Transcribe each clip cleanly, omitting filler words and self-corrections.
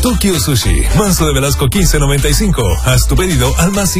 Tokyo Sushi, Manso de Velasco 1595. Haz tu pedido al más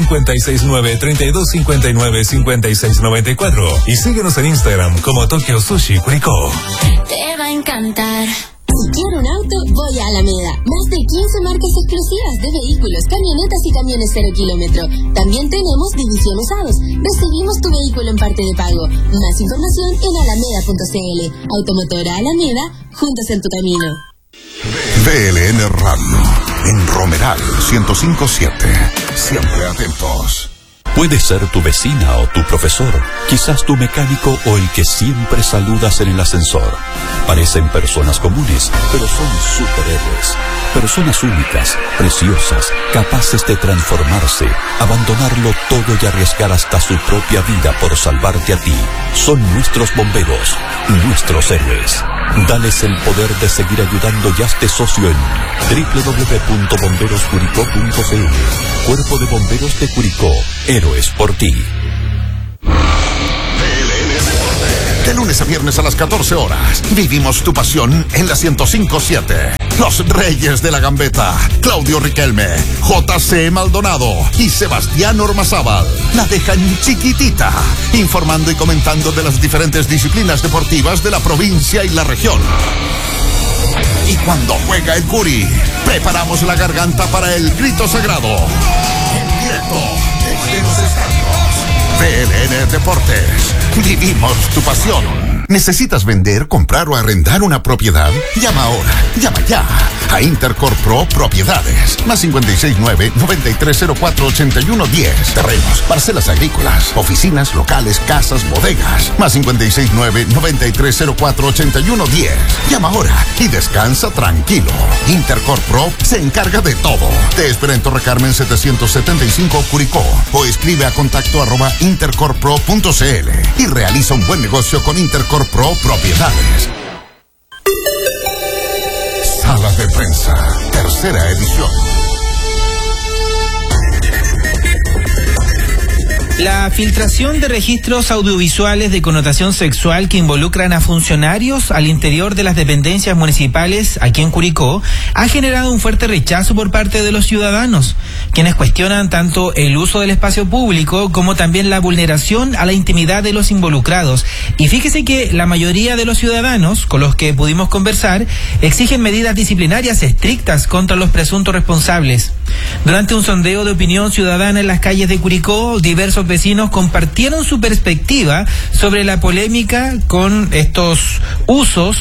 569-3259-5694. Y síguenos en Instagram como Tokyo Sushi Curicó. Te va a encantar. Si quiero un auto, voy a Alameda. Más de 15 marcas exclusivas de vehículos, camionetas y camiones 0 kilómetro. También tenemos división usados. Recibimos tu vehículo en parte de pago. Más información en alameda.cl. Automotora Alameda, juntos en tu camino. VLN RAM, en Romeral 105.7. Siempre atentos. Puede ser tu vecina o tu profesor, quizás tu mecánico o el que siempre saludas en el ascensor. Parecen personas comunes, pero son superhéroes. Personas únicas, preciosas, capaces de transformarse, abandonarlo todo y arriesgar hasta su propia vida por salvarte a ti. Son nuestros bomberos, nuestros héroes. Dales el poder de seguir ayudando y hazte socio en www.bomberoscuricó.cl. Cuerpo de Bomberos de Curicó. Héroes por ti. De lunes a viernes a las 14 horas, vivimos tu pasión en la 105.7. Los Reyes de la Gambeta, Claudio Riquelme, JC Maldonado y Sebastián Ormazábal la dejan chiquitita, informando y comentando de las diferentes disciplinas deportivas de la provincia y la región. Y cuando juega el Curi, preparamos la garganta para el grito sagrado. En directo desde los estadios. PLN Deportes. Vivimos tu pasión. ¿Necesitas vender, comprar o arrendar una propiedad? Llama ahora, llama ya a Intercorp Pro Propiedades. Más 569-9304-8110. Terrenos, parcelas agrícolas, oficinas, locales, casas, bodegas. Más 569-9304-8110. Llama ahora y descansa tranquilo. Intercorp Pro se encarga de todo. Te espera en Torre Carmen 775 Curicó o escribe a contacto@intercorppro.cl y realiza un buen negocio con Intercorp Pro Propiedades. Sala de Prensa, tercera edición. La filtración de registros audiovisuales de connotación sexual que involucran a funcionarios al interior de las dependencias municipales aquí en Curicó ha generado un fuerte rechazo por parte de los ciudadanos, quienes cuestionan tanto el uso del espacio público como también la vulneración a la intimidad de los involucrados. Y fíjese que la mayoría de los ciudadanos con los que pudimos conversar exigen medidas disciplinarias estrictas contra los presuntos responsables. Durante un sondeo de opinión ciudadana en las calles de Curicó, diversos vecinos compartieron su perspectiva sobre la polémica con estos usos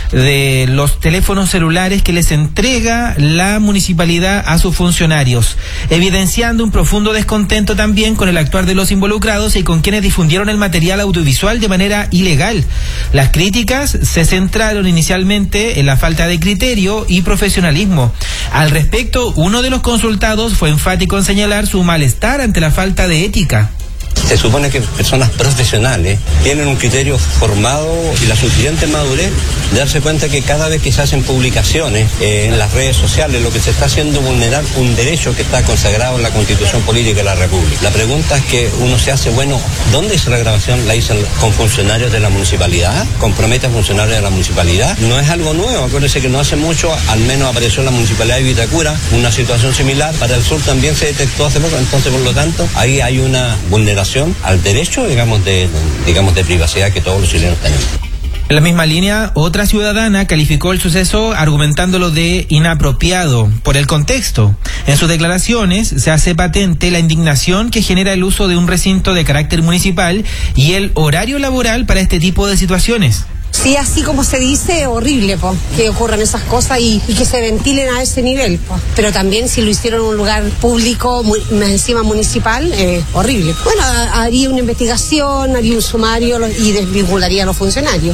de los teléfonos celulares que les entrega la municipalidad a sus funcionarios, evidenciando un profundo descontento también con el actuar de los involucrados y con quienes difundieron el material audiovisual de manera ilegal. Las críticas se centraron inicialmente en la falta de criterio y profesionalismo. Al respecto, uno de los consultados fue enfático en señalar su malestar ante la falta de ética. Se supone que personas profesionales tienen un criterio formado y la suficiente madurez de darse cuenta que cada vez que se hacen publicaciones en las redes sociales, lo que se está haciendo es vulnerar un derecho que está consagrado en la Constitución Política de la República. La pregunta es que uno se hace, bueno, ¿dónde hizo la grabación? ¿La hizo con funcionarios de la municipalidad? ¿Compromete a funcionarios de la municipalidad? No es algo nuevo, acuérdense que no hace mucho, al menos apareció en la municipalidad de Vitacura una situación similar. Para el sur también se detectó hace poco, entonces por lo tanto ahí hay una vulneración al derecho, digamos, de privacidad que todos los chilenos tenemos. En la misma línea, otra ciudadana calificó el suceso argumentándolo de inapropiado por el contexto. En sus declaraciones se hace patente la indignación que genera el uso de un recinto de carácter municipal y el horario laboral para este tipo de situaciones. Sí, así como se dice, horrible, po, que ocurran esas cosas y que se ventilen a ese nivel, po. Pero también si lo hicieron en un lugar público, encima municipal, horrible. Bueno, haría una investigación, haría un sumario y desvincularía a los funcionarios.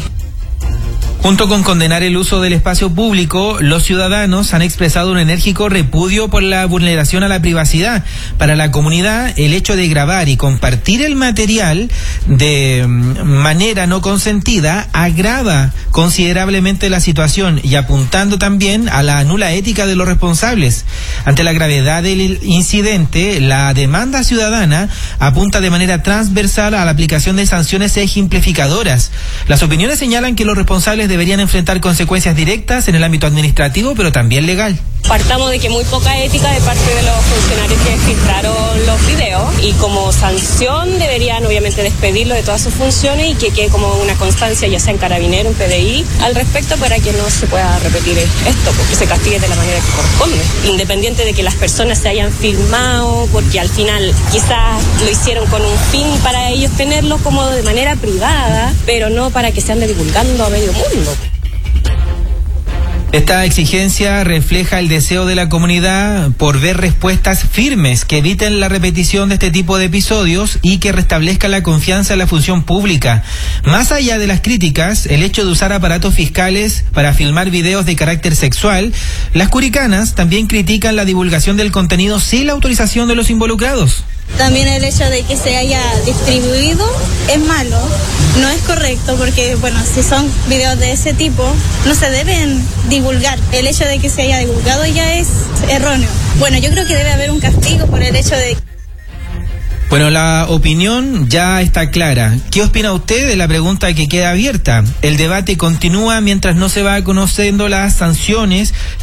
Junto con condenar el uso del espacio público, los ciudadanos han expresado un enérgico repudio por la vulneración a la privacidad. Para la comunidad, el hecho de grabar y compartir el material de manera no consentida agrava considerablemente la situación y apuntando también a la nula ética de los responsables. Ante la gravedad del incidente, la demanda ciudadana apunta de manera transversal a la aplicación de sanciones ejemplificadoras. Las opiniones señalan que los responsables deberían enfrentar consecuencias directas en el ámbito administrativo, pero también legal. Partamos de que muy poca ética de parte de los funcionarios que filtraron los videos y como sanción deberían obviamente despedirlo de todas sus funciones y que quede como una constancia, ya sea en Carabinero, en PDI, al respecto para que no se pueda repetir esto, porque se castigue de la manera que corresponde. Independiente de que las personas se hayan filmado, porque al final quizás lo hicieron con un fin para ellos tenerlo como de manera privada, pero no para que se ande divulgando a medio mundo. Esta exigencia refleja el deseo de la comunidad por ver respuestas firmes que eviten la repetición de este tipo de episodios y que restablezcan la confianza en la función pública. Más allá de las críticas, el hecho de usar aparatos fiscales para filmar videos de carácter sexual, las curicanas también critican la divulgación del contenido sin la autorización de los involucrados. También el hecho de que se haya distribuido es malo, no es correcto porque, bueno, si son videos de ese tipo, no se deben divulgar. El hecho de que se haya divulgado ya es erróneo. Bueno, yo creo que debe haber un castigo por el hecho de... Bueno, la opinión ya está clara. ¿Qué opina usted de la pregunta que queda abierta? El debate continúa mientras no se va conociendo las sanciones